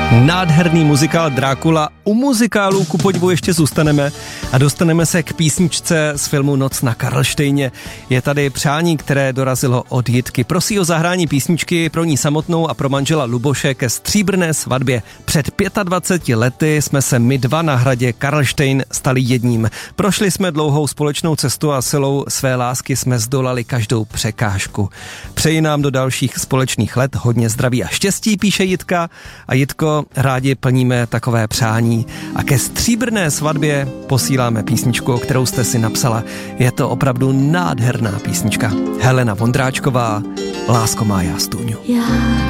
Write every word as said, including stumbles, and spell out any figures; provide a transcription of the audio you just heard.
Nádherný muzikál Drákula. U muzikálů ku podivu ještě zůstaneme a dostaneme se k písničce z filmu Noc na Karlštejně. Je tady přání, které dorazilo od Jitky. Prosí o zahrání písničky pro ní samotnou a pro manžela Luboše ke stříbrné svatbě. Před dvaceti pěti lety jsme se my dva na hradě Karlštejn stali jedním. Prošli jsme dlouhou společnou cestu a silou své lásky jsme zdolali každou překážku. Přeji nám do dalších společných let hodně zdraví a štěstí, píše Jitka. A Jitko, rádi plníme takové přání a ke stříbrné svatbě posíláme písničku, o kterou jste si napsala. Je to opravdu nádherná písnička. Helena Vondráčková, Lásko má já stůňu.